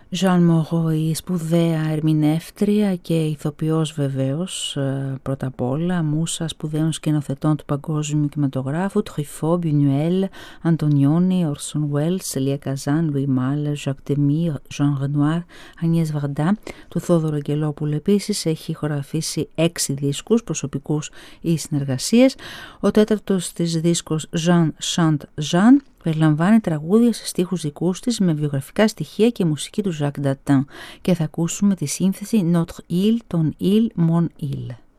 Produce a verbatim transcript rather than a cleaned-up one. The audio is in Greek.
Jeanne Moreau, η σπουδαία ερμηνεύτρια και ηθοποιός βεβαίως, πρώτα απ' όλα, μούσα σπουδαίων σκηνοθετών του παγκόσμιου κινηματογράφου, Truffaut, Buñuel, Antonioni, Orson Welles, Elia Kazan, Louis Malle, Jacques Demy, Jean Renoir, Agnès Varda. Του Θόδωρου Αγγελόπουλου επίσης έχει ηχογραφήσει έξι δίσκους, προσωπικούς ή συνεργασίες. Ο τέταρτος της δίσκος Jean Chante Jeanne περιλαμβάνει τραγούδια σε στίχους δικούς της με βιογραφικά στοιχεία και μουσική του Jacques Datin, και θα ακούσουμε τη σύνθεση Notre Île, ton île, mon île.